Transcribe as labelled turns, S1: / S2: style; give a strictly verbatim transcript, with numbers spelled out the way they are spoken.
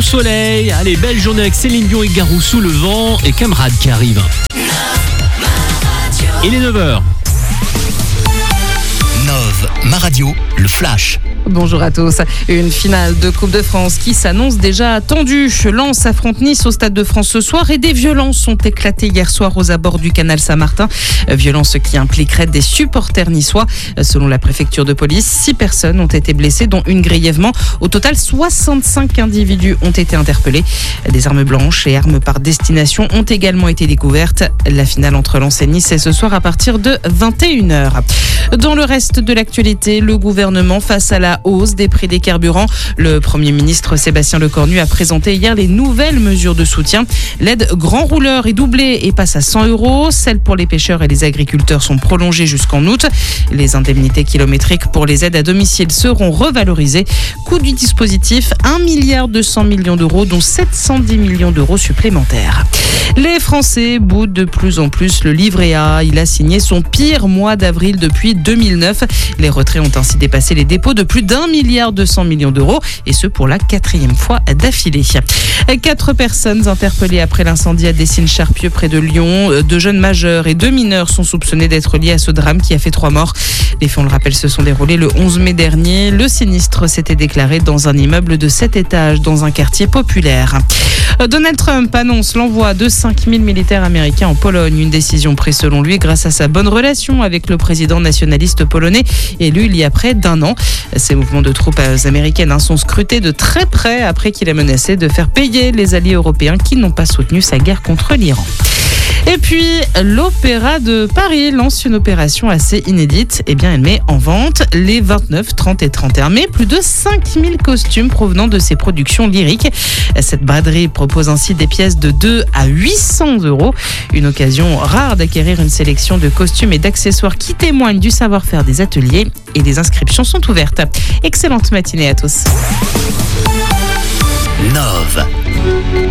S1: soleil. Allez, belle journée avec Céline Dion et Garou sous le vent et camarades qui arrivent. Il est neuf heures.
S2: Nove, ma radio, le flash.
S3: Bonjour à tous. Une finale de Coupe de France qui s'annonce déjà attendue. Lens affronte Nice au Stade de France ce soir et des violences ont éclaté hier soir aux abords du canal Saint-Martin. Violences qui impliqueraient des supporters niçois. Selon la préfecture de police, six personnes ont été blessées, dont une grièvement. Au total, soixante-cinq individus ont été interpellés. Des armes blanches et armes par destination ont également été découvertes. La finale entre Lens et Nice est ce soir à partir de vingt et une heures. Dans le reste de l'actualité, le gouvernement face à la hausse des prix des carburants. Le Premier ministre Sébastien Lecornu a présenté hier les nouvelles mesures de soutien. L'aide grand rouleur est doublée et passe à cent euros. Celles pour les pêcheurs et les agriculteurs sont prolongées jusqu'en août. Les indemnités kilométriques pour les aides à domicile seront revalorisées. Coût du dispositif, un milliard deux cents millions d'euros, dont sept cent dix millions d'euros supplémentaires. Les Français boudent de plus en plus le livret A. Il a signé son pire mois d'avril depuis deux mille neuf. Les retraits ont ainsi dépassé les dépôts de plus d'un milliard deux cents millions d'euros, et ce pour la quatrième fois d'affilée. Quatre personnes interpellées après l'incendie à Dessines-Charpieu près de Lyon. Deux jeunes majeurs et deux mineurs sont soupçonnés d'être liés à ce drame qui a fait trois morts. Les faits, on le rappelle, se sont déroulés le onze mai dernier. Le sinistre s'était déclaré dans un immeuble de sept étages dans un quartier populaire. Donald Trump annonce l'envoi de cinq mille militaires américains en Pologne. Une décision prise selon lui grâce à sa bonne relation avec le président nationaliste polonais élu il y a près d'un an. Ces mouvements de troupes américaines sont scrutés de très près après qu'il a menacé de faire payer les alliés européens qui n'ont pas soutenu sa guerre contre l'Iran. Et puis, l'Opéra de Paris lance une opération assez inédite. Eh bien, elle met en vente les vingt-neuf, trente et trente et un mai plus de cinq mille costumes provenant de ses productions lyriques. Cette braderie propose ainsi des pièces de deux à huit cents euros. Une occasion rare d'acquérir une sélection de costumes et d'accessoires qui témoignent du savoir-faire des ateliers. Et les inscriptions sont ouvertes. Excellente matinée à tous.
S2: Nove.